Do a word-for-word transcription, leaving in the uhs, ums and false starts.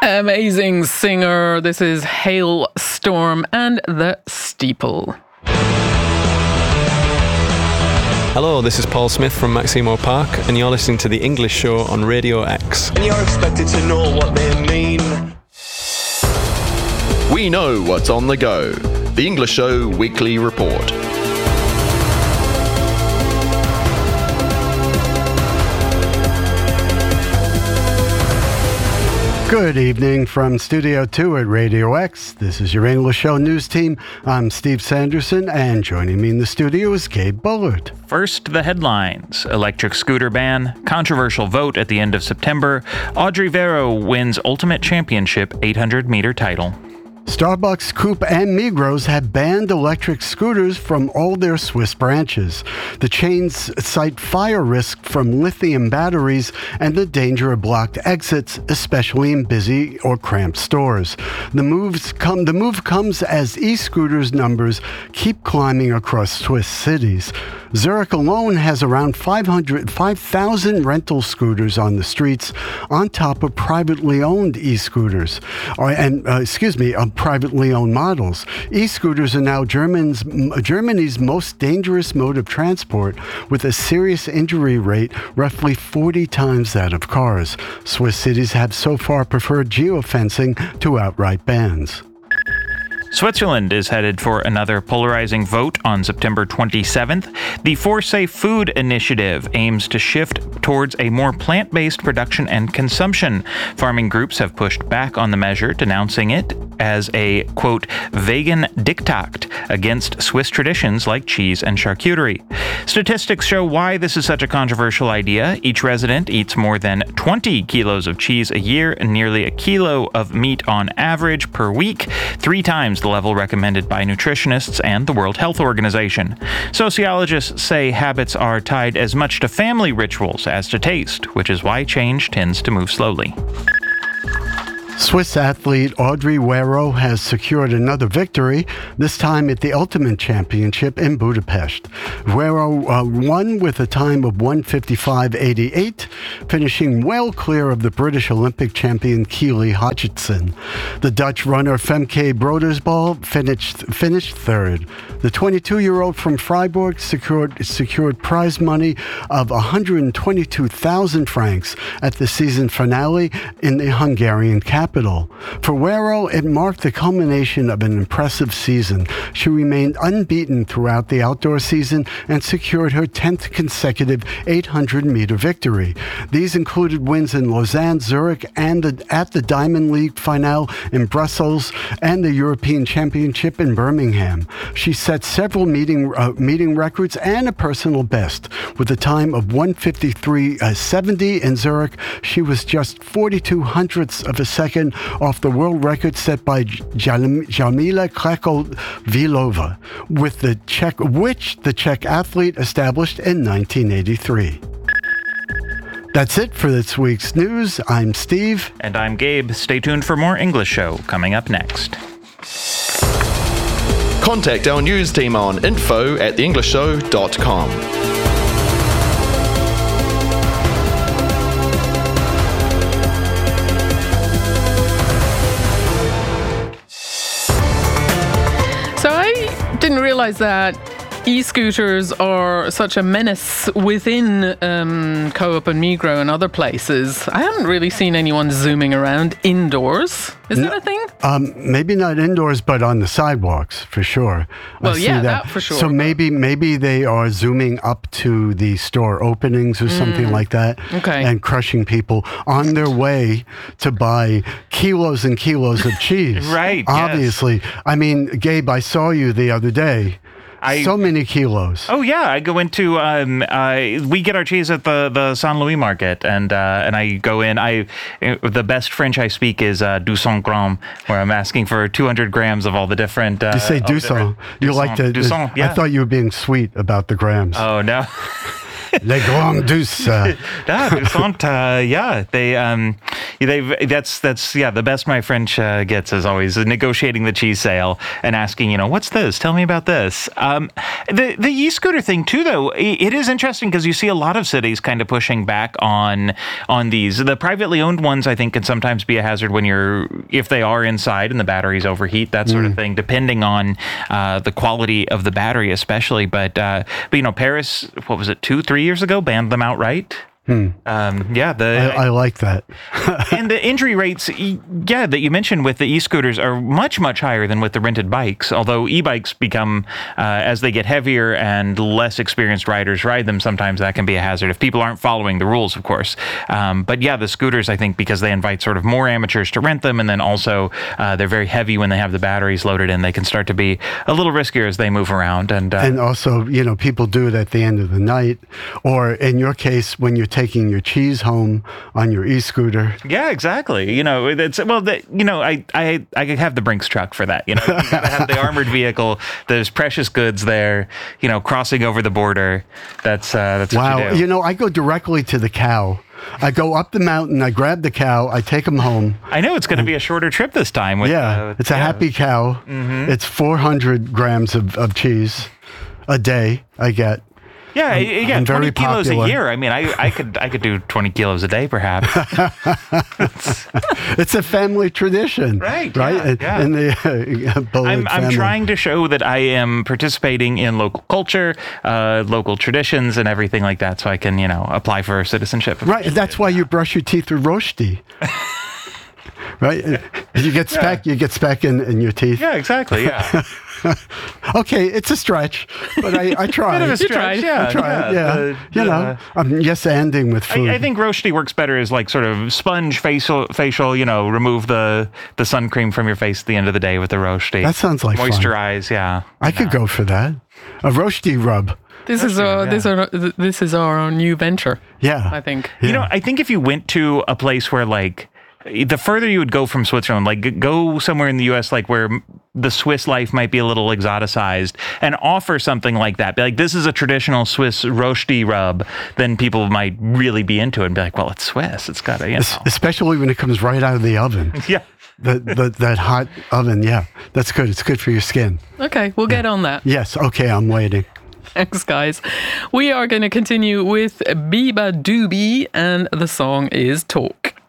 Amazing singer. This is Hailstorm and the Steeple. Hello, this is Paul Smith from Maximo Park, and you're listening to The English Show on Radio X. And you're expected to know what they mean. We know what's on the go. The English Show Weekly Report. Good evening from Studio two at Radio X. This is your English Show news team. I'm Steve Sanderson, and joining me in the studio is Gabe Bullard. First, the headlines. Electric scooter ban, controversial vote at the end of September, Audrey Vero wins Ultimate Championship eight hundred meter title. Starbucks, Coop, and Migros have banned electric scooters from all their Swiss branches. The chains cite fire risk from lithium batteries and the danger of blocked exits, especially in busy or cramped stores. The moves come. The move comes as e-scooters numbers keep climbing across Swiss cities. Zurich alone has around five hundred, five thousand rental scooters on the streets, on top of privately owned e-scooters, or, and uh, excuse me, uh, privately owned models. E-scooters are now German's, Germany's most dangerous mode of transport, with a serious injury rate roughly forty times that of cars. Swiss cities have so far preferred geofencing to outright bans. Switzerland is headed for another polarizing vote on September twenty-seventh. The For Safe Food initiative aims to shift towards a more plant-based production and consumption. Farming groups have pushed back on the measure, denouncing it as a, quote, vegan diktat against Swiss traditions like cheese and charcuterie. Statistics show why this is such a controversial idea. Each resident eats more than twenty kilos of cheese a year and nearly a kilo of meat on average per week, three times the level recommended by nutritionists and the World Health Organization. Sociologists say habits are tied as much to family rituals as to taste, which is why change tends to move slowly. Swiss athlete Audrey Vero has secured another victory, this time at the Ultimate Championship in Budapest. Vero uh, won with a time of one fifty-five eighty-eight, finishing well clear of the British Olympic champion Keely Hodgson. The Dutch runner Femke Brodersbal finished finished third. The twenty-two-year-old from Freiburg secured secured prize money of one hundred twenty-two thousand francs at the season finale in the Hungarian capital. For Vero, it marked the culmination of an impressive season. She remained unbeaten throughout the outdoor season and secured her tenth consecutive eight hundred meter victory. These included wins in Lausanne, Zurich, and the, at the Diamond League finale in Brussels and the European Championship in Birmingham. She set several meeting uh, meeting records and a personal best. With a time of one fifty-three seventy in Zurich, she was just forty-two hundredths of a second off the world record set by Jarmila Krejcil-Vilova, with the Czech, which the Czech athlete established in nineteen eighty-three. That's it for this week's news. I'm Steve. And I'm Gabe. Stay tuned for more English Show coming up next. Contact our news team on info at the english show dot com. Didn't realize that e-scooters are such a menace within um, Coop and Migros and other places. I haven't really seen anyone zooming around indoors. Is no, that a thing? Um, maybe not indoors, but on the sidewalks for sure. Well, I see yeah, that. that for sure. So maybe maybe they are zooming up to the store openings or mm. something like that, okay. and crushing people on their way to buy kilos and kilos of cheese. Right. Obviously. Yes. I mean, Gabe, I saw you the other day. I, so many kilos. Oh yeah, I go into um, uh, we get our cheese at the, the Saint Louis market, and uh, and I go in. I the best French I speak is uh, deux cents grammes, where I'm asking for two hundred grams of all the different. Uh, you say deux cents. You like to. deux cents, yeah. I thought you were being sweet about the grams. Oh no. Les grands douces. Yeah, deux cents, uh, yeah, they, um, they've that's that's yeah the best my French uh, gets is always negotiating the cheese sale and asking, you know, what's this? Tell me about this. Um, the the e-scooter thing too, though, it, it is interesting because you see a lot of cities kind of pushing back on on these. The privately owned ones, I think, can sometimes be a hazard when you're if they are inside and the batteries overheat, that sort mm. of thing, depending on uh, the quality of the battery, especially. But but, uh, but, you know, Paris, what was it, two, three years ago, banned them outright. Hmm. Um, yeah, the I, I like that. And the injury rates, yeah, that you mentioned with the e-scooters are much, much higher than with the rented bikes. Although e-bikes become, uh, as they get heavier and less experienced riders ride them, sometimes that can be a hazard if people aren't following the rules, of course. Um, but yeah, the scooters, I think, because they invite sort of more amateurs to rent them, and then also uh, they're very heavy when they have the batteries loaded in, they can start to be a little riskier as they move around. And uh, and also, you know, people do it at the end of the night, or in your case, when you're taking your cheese home on your e-scooter. Yeah, exactly. You know, it's well, the, you know, I I I could have the Brinks truck for that. You know, you gotta have the armored vehicle. There's precious goods there. You know, crossing over the border. That's uh, that's wow. what you do. You know, I go directly to the cow. I go up the mountain, I grab the cow, I take him home. I know it's going to be a shorter trip this time. With, yeah, uh, with, it's a yeah. happy cow. Mm-hmm. It's four hundred grams of, of cheese a day I get. Yeah, I'm, yeah, I'm twenty very kilos popular. a year. I mean, I, I could I could do twenty kilos a day, perhaps. it's, it's a family tradition, right? Right. Yeah, yeah. In the uh, Bullitt I'm, I'm family. trying to show that I am participating in local culture, uh, local traditions, and everything like that, so I can, you know, apply for citizenship. Right. That's why you brush your teeth with rosti. Right? You get speck, yeah. you get speck in, in your teeth. Yeah, exactly. Yeah. Okay, it's a stretch, but I, I try. Bit of a stretch, tried. yeah. I try, yeah. yeah. The, you the, know, I'm yes ending with food. I, I think rosti works better as like sort of sponge facial, facial. You know, remove the the sun cream from your face at the end of the day with the rosti. That sounds like moisturize. Fun. Yeah, I could know. go for that. A rosti rub. This That's is true, our, yeah. this our this is our new venture. Yeah, I think. Yeah. You know, I think if you went to a place where like the further you would go from Switzerland, like go somewhere in the U S, like where the Swiss life might be a little exoticized, and offer something like that. Be like, this is a traditional Swiss rosti rub, then people might really be into it and be like, well, it's Swiss. It's got to, you know. Especially when it comes right out of the oven. Yeah. The, the, that hot oven, yeah. That's good. It's good for your skin. Okay, we'll get on that. Yes, okay, I'm waiting. Thanks, guys. We are going to continue with Biba Doobie, and the song is Talk.